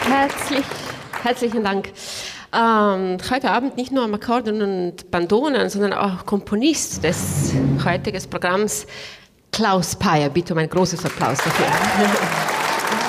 Herzlichen Dank. Heute Abend nicht nur am Akkordeon und Bandonen, sondern auch Komponist des heutigen Programms, Klaus Payer. Bitte um ein großes Applaus dafür.